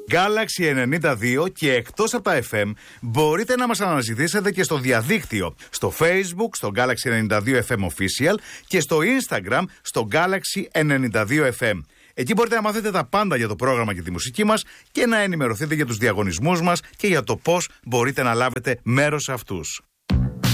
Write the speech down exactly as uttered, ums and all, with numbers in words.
Galaxy ενενήντα δύο και εκτός από τα εφ εμ μπορείτε να μας αναζητήσετε και στο διαδίκτυο, στο Facebook, στο Galaxy ενενήντα δύο εφ εμ Official και στο Instagram, στο Galaxy ενενήντα δύο εφ εμ. Εκεί μπορείτε να μάθετε τα πάντα για το πρόγραμμα και τη μουσική μας και να ενημερωθείτε για τους διαγωνισμούς μας και για το πώς μπορείτε να λάβετε μέρος σε αυτούς.